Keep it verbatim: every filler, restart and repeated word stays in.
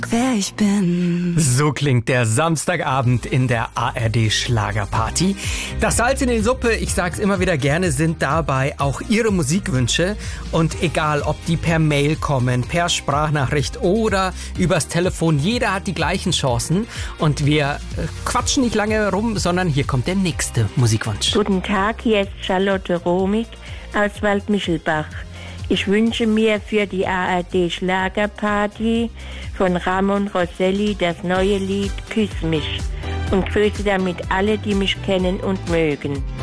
Wer ich bin. So klingt der Samstagabend in der A R D Schlagerparty. Das Salz in die Suppe, ich sag's immer wieder gerne, sind dabei auch Ihre Musikwünsche. Und egal, ob die per Mail kommen, per Sprachnachricht oder übers Telefon, jeder hat die gleichen Chancen. Und wir quatschen nicht lange rum, sondern hier kommt der nächste Musikwunsch. Guten Tag, hier ist Charlotte Romig aus Waldmichelbach. Ich wünsche mir für die A R D Schlagerparty von Ramon Rosselli das neue Lied Küss mich und grüße damit alle, die mich kennen und mögen.